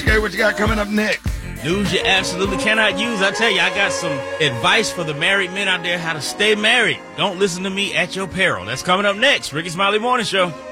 Okay, what you got coming up next? News you absolutely cannot use. I tell you, I got some advice for the married men out there how to stay married. Don't listen to me at your peril. That's coming up next. Ricky Smiley Morning Show.